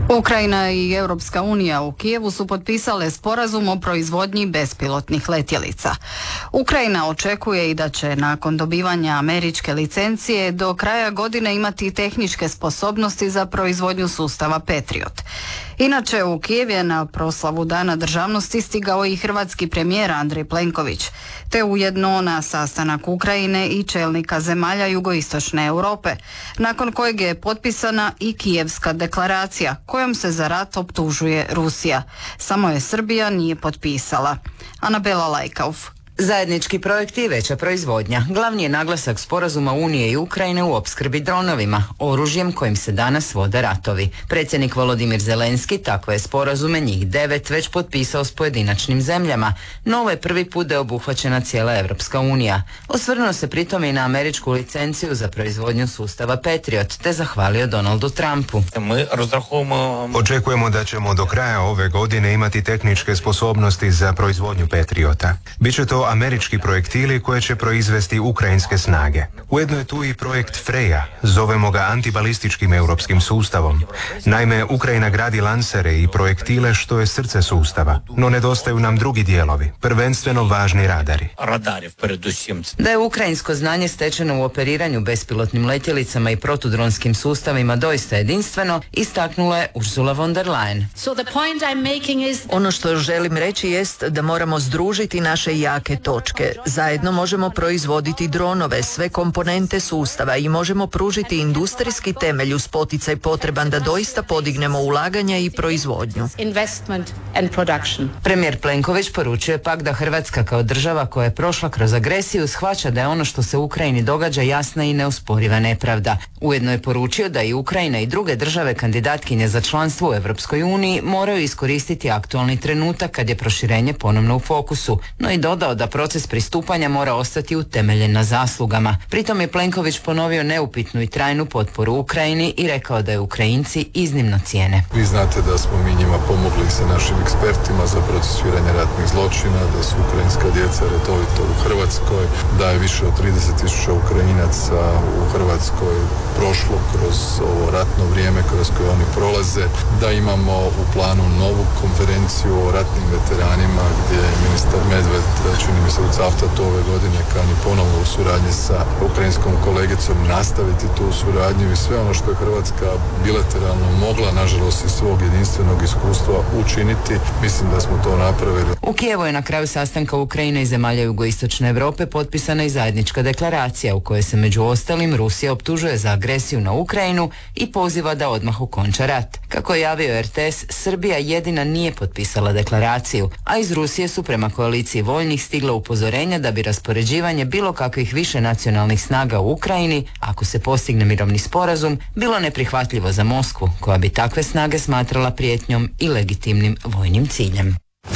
Ukrajina i Europska unija u Kijevu su potpisale sporazum o proizvodnji bespilotnih letjelica. Ukrajina očekuje i da će nakon dobivanja američke licencije do kraja godine imati tehničke sposobnosti za proizvodnju sustava Patriot. Inače, u Kijev je na proslavu Dana državnosti stigao i hrvatski premijer Andrej Plenković, te ujedno na sastanak Ukrajine i čelnika zemalja jugoistočne Europe, nakon kojeg je potpisana i Kijevska deklaracija, kojom se za rat optužuje Rusija. Samo je Srbija nije potpisala. Anabela Lajkauf. Zajednički projekt i veća proizvodnja. Glavni je naglasak sporazuma Unije i Ukrajine u opskrbi dronovima, oružjem kojim se danas vode ratovi. Predsjednik Volodimir Zelenski takve je sporazume, njih 9, već potpisao s pojedinačnim zemljama, no ovo je prvi put da je obuhvaćena cijela Europska unija. Osvrnuo se pritom i na američku licenciju za proizvodnju sustava Patriot, te zahvalio Donaldu Trumpu. Očekujemo da ćemo do kraja ove godine imati tehničke sposobnosti za proizvodnju Patriota. Biće to američki projektili koje će proizvesti ukrajinske snage. Ujedno je tu i projekt Freja, zovemo ga antibalističkim europskim sustavom. Naime, Ukrajina gradi lansere i projektile što je srce sustava, no nedostaju nam drugi dijelovi, prvenstveno važni radari. Da je ukrajinsko znanje stečeno u operiranju bespilotnim letjelicama i protudronskim sustavima doista jedinstveno, istaknula je Ursula von der Leyen. Ono što želim reći jest da moramo združiti naše jake točke. Zajedno možemo proizvoditi dronove, sve komponente sustava i možemo pružiti industrijski temelj uz poticaj potreban da doista podignemo ulaganja i proizvodnju. Premijer Plenković poručio je pak da Hrvatska kao država koja je prošla kroz agresiju shvaća da je ono što se u Ukrajini događa jasna i neusporiva nepravda. Ujedno je poručio da i Ukrajina i druge države kandidatkinje za članstvo u Europskoj uniji moraju iskoristiti aktualni trenutak kad je proširenje ponovno u fokusu, no i dodao da proces pristupanja mora ostati utemeljen na zaslugama. Pritom je Plenković ponovio neupitnu i trajnu potporu Ukrajini i rekao da je Ukrajinci iznimno cijene. Vi znate da smo mi njima pomogli sa našim ekspertima za procesuiranje ratnih zločina, da su ukrajinska djeca redovito u Hrvatskoj, da je više od 30.000 Ukrajinaca u Hrvatskoj prošlo kroz ovo ratno vrijeme kroz koje oni prolaze, da imamo u planu novu konferenciju o ratnim veteranima gdje je ministar Medved, čini mi se od Cavtata ove godine, kani ponovno u suradnji sa ukrajinskom kolegicom nastaviti tu suradnju i sve ono što je Hrvatska bilateralno mogla, nažalost iz svog jedinstvenog iskustva učiniti, mislim da smo to napravili. U Kijevu je na kraju sastanka Ukrajine i zemalja jugoistočne Europe potpisana i zajednička deklaracija u kojoj se među ostalim Rusija optužuje za agresiju na Ukrajinu i poziva da odmah okonča rat. Kako je javio RTS, Srbija jedina nije potpisala deklaraciju, a iz Rusije su prema koaliciji voljnih stigla upozorenja da bi raspoređivanje bilo kakvih više nacionalnih snaga u Ukrajini, ako se postigne mirovni sporazum, bilo neprihvatljivo za Moskvu, koja bi takve snage smatrala prijetnjom i legitimnim vojnim ciljem.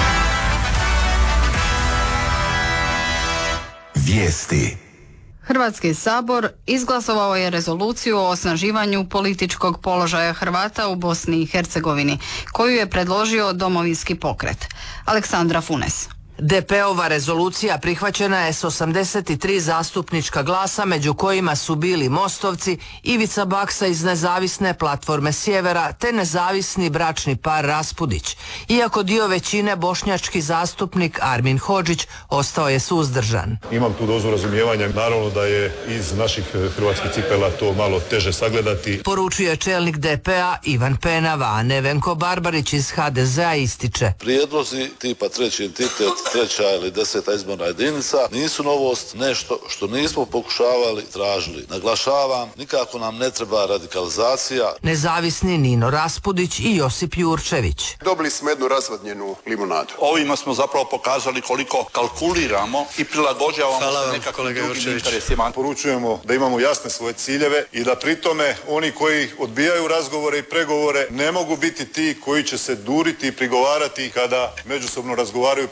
Vijesti. Hrvatski sabor izglasovao je rezoluciju o osnaživanju političkog položaja Hrvata u Bosni i Hercegovini, koju je predložio Domovinski pokret. Aleksandra Funes. DP-ova rezolucija prihvaćena je s 83 zastupnička glasa, među kojima su bili Mostovci, Ivica Baksa iz Nezavisne platforme Sjevera te nezavisni bračni par Raspudić. Iako dio većine, bošnjački zastupnik Armin Hodžić ostao je suzdržan. Imam tu dozu razumijevanja, naravno da je iz naših hrvatskih cipela to malo teže sagledati. Poručuje čelnik DP-a Ivan Penava, a Nevenko Barbarić iz HDZ-a ističe. Prijedlozi tipa treći entitet, treća ili 10. izborna jedinica nisu novost, nešto što nismo pokušavali, tražili. Naglašavam, nikako nam ne treba radikalizacija. Nezavisni Nino Raspudić i Josip Jurčević. Dobili smo jednu razvodnjenu limunadu. Ovima smo zapravo pokazali koliko kalkuliramo i prilagođavamo se nekakvim drugim interesima. Poručujemo da imamo jasne svoje ciljeve i da pri tome oni koji odbijaju razgovore i pregovore ne mogu biti ti koji će se duriti i prigovarati kada međusobno razgovaraju i pregovaraju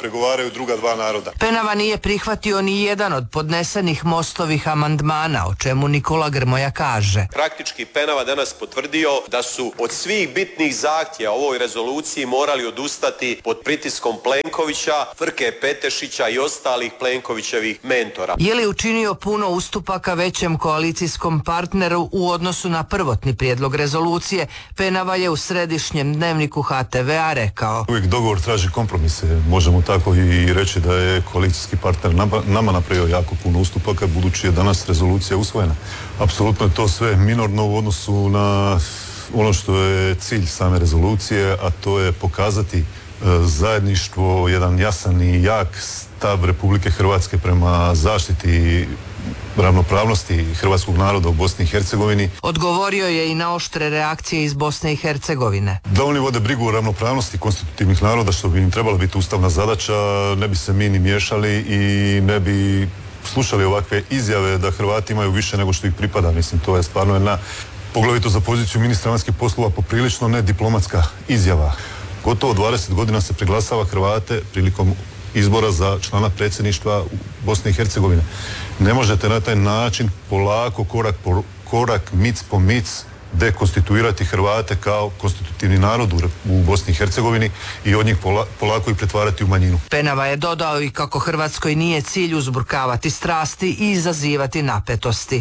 imaju druga dva naroda. Penava nije prihvatio ni jedan od podnesenih Mostovih amandmana, o čemu Nikola Grmoja kaže. Praktički Penava danas potvrdio da su od svih bitnih zahtjeva ovoj rezoluciji morali odustati pod pritiskom Plenkovića, Frke Petešića i ostalih Plenkovićevih mentora. Je li učinio puno ustupaka većem koalicijskom partneru u odnosu na prvotni prijedlog rezolucije? Penava je u središnjem dnevniku HTV-a rekao. Uvijek dogovor traži kompromise. Možemo tako i reći da je koalicijski partner nama napravio jako puno ustupaka, budući je danas rezolucija usvojena. Apsolutno je to sve minorno u odnosu na ono što je cilj same rezolucije, a to je pokazati zajedništvo, jedan jasan i jak stav Republike Hrvatske prema zaštiti ravnopravnosti hrvatskog naroda u Bosni i Hercegovini. Odgovorio je i na oštre reakcije iz Bosne i Hercegovine. Da oni vode brigu o ravnopravnosti konstitutivnih naroda, što bi im trebala biti ustavna zadaća, ne bi se mi ni miješali i ne bi slušali ovakve izjave da Hrvati imaju više nego što ih pripada. Mislim, to je stvarno jedna, poglavito za poziciju ministra vanjskih poslova, poprilično nediplomatska izjava. Gotovo 20 godina se preglasava Hrvate prilikom izbora za člana predsjedništva Bosne i Hercegovine. Ne možete na taj način polako, korak po korak, mic po mic dekonstituirati Hrvate kao konstitutivni narod u Bosni i Hercegovini i od njih polako i pretvarati u manjinu. Penava je dodao i kako Hrvatskoj nije cilj uzburkavati strasti i izazivati napetosti.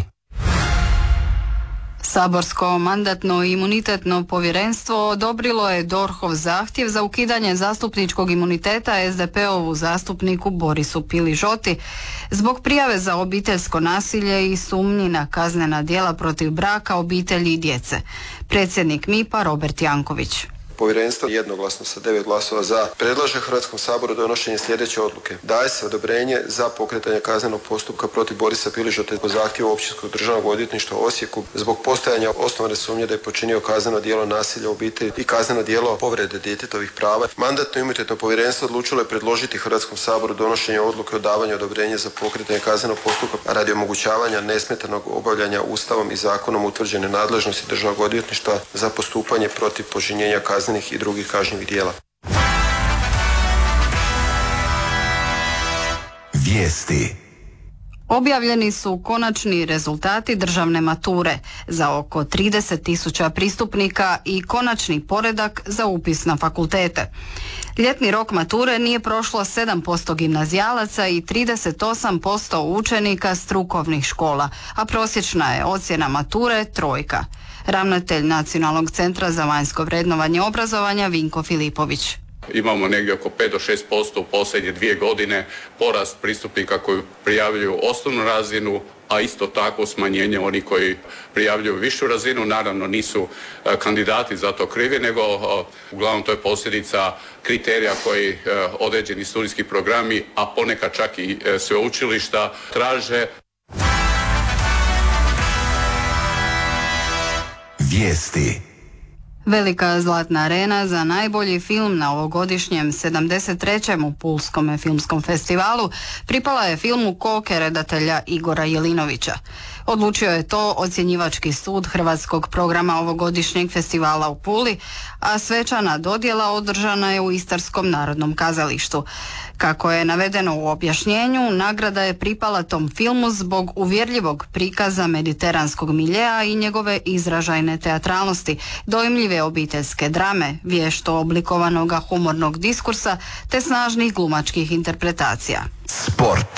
Saborsko mandatno i imunitetno povjerenstvo odobrilo je DORH-ov zahtjev za ukidanje zastupničkog imuniteta SDP-ovu zastupniku Borisu Piližoti zbog prijave za obiteljsko nasilje i sumnji na kaznena djela protiv braka, obitelji i djece. Predsjednik MIP-a Robert Janković. Povjerenstvo jednoglasno sa 9 glasova za predlaže Hrvatskom saboru donošenje sljedeće odluke. Daje se odobrenje za pokretanje kaznenog postupka protiv Borisa Piližote po zahtjevu Općinskog državnog odvjetništva u Osijeku zbog postojanja osnovane sumnje da je počinio kazneno djelo nasilja u obitelji i kazneno djelo povrede djetetovih prava. Mandatno-imunitetno povjerenstvo odlučilo je predložiti Hrvatskom saboru donošenje odluke o davanju odobrenja za pokretanje kaznenog postupka radi omogućavanja nesmetanog obavljanja Ustavom i zakonom utvrđene nadležnosti državnog odvjetništva za postupanje protiv počinjenja kaznenih i drugih kažnjivih djela. Vijesti. Objavljeni su konačni rezultati državne mature za oko 30.000 pristupnika i konačni poredak za upis na fakultete. Ljetni rok mature nije prošlo 7% gimnazijalaca i 38% učenika strukovnih škola, a prosječna je ocjena mature 3. Ravnatelj Nacionalnog centra za vanjsko vrednovanje obrazovanja Vinko Filipović. Imamo negdje oko 5 do 6% u posljednje 2 godine porast pristupnika koji prijavljuju osnovnu razinu, a isto tako smanjenje onih koji prijavljuju višu razinu. Naravno nisu kandidati za to krivi, nego uglavnom to je posljedica kriterija koji određeni studijski programi, a ponekad čak i sveučilišta traže. Vijesti. Velika zlatna arena za najbolji film na ovogodišnjem 73. u Pulskom filmskom festivalu pripala je filmu Koke redatelja Igora Jelinovića. Odlučio je to ocjenjivački sud Hrvatskog programa ovogodišnjeg festivala u Puli, a svečana dodjela održana je u Istarskom narodnom kazalištu. Kako je navedeno u objašnjenju, nagrada je pripala tom filmu zbog uvjerljivog prikaza mediteranskog miljea i njegove izražajne teatralnosti, dojmljive obiteljske drame, vješto oblikovanog humornog diskursa te snažnih glumačkih interpretacija. Sport.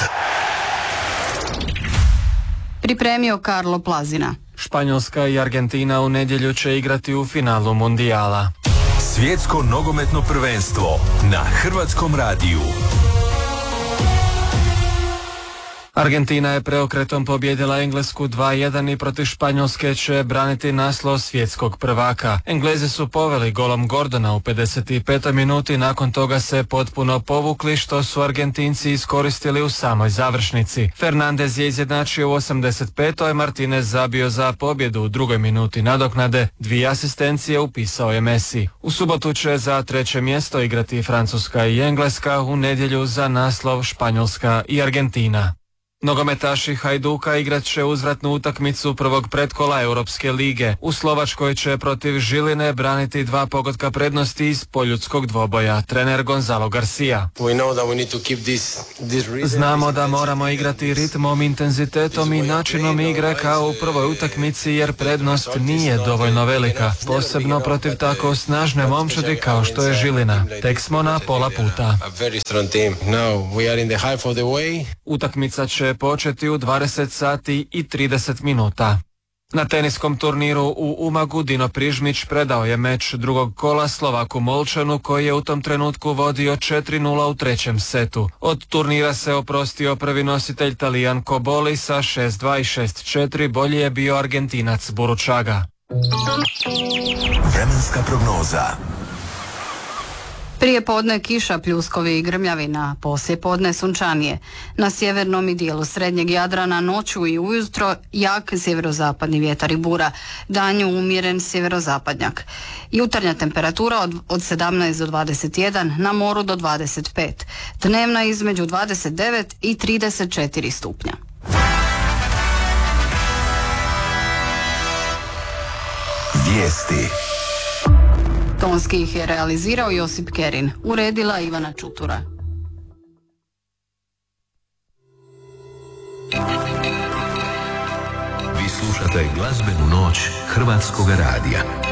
Pripremio Karlo Plazina. Španjolska i Argentina u nedjelju će igrati u finalu mundijala. Svjetsko nogometno prvenstvo na Hrvatskom radiju. Argentina je preokretom pobijedila Englesku 2-1 i protiv Španjolske će braniti naslov svjetskog prvaka. Englezi su poveli golom Gordona u 55. minuti, nakon toga se potpuno povukli, što su Argentinci iskoristili u samoj završnici. Fernandez je izjednačio u 85. Martinez zabio za pobjedu u 2. minuti nadoknade, 2 asistencije upisao je Messi. U subotu će za 3. mjesto igrati Francuska i Engleska, u nedjelju za naslov Španjolska i Argentina. Nogometaši Hajduka igrat će uzvratnu utakmicu prvog pretkola Europske lige. U Slovačkoj će protiv Žiline braniti 2 pogotka prednosti iz poljudskog dvoboja. Trener Gonzalo Garcia. Znamo da moramo igrati ritmom, intenzitetom i načinom igre kao u prvoj utakmici jer prednost nije dovoljno velika. Posebno protiv tako snažne momčadi kao što je Žilina. Tek smo na pola puta. Utakmica će početi u 20 sati i 30 minuta. Na teniskom turniru u Umagu Dino Prižmić predao je meč drugog kola Slovaku Molčanu koji je u tom trenutku vodio 4-0 u trećem setu. Od turnira se oprostio prvi nositelj Talijan Koboli sa 6-2 i 6-4, bolji je bio Argentinac Buručaga. Vremenska prognoza. Prije podne kiša, pljuskovi i grmljavina, poslije podne sunčanije. Na sjevernom i dijelu srednjeg Jadrana noću i ujutro jak sjeverozapadni vjetar i bura, danju umjeren sjeverozapadnjak. Jutarnja temperatura od 17 do 21, na moru do 25, dnevna između 29 i 34 stupnja. Vijesti. Tonski ih je realizirao Josip Kerin, uredila Ivana Čutura. Vi slušate glazbenu noć Hrvatskog radija.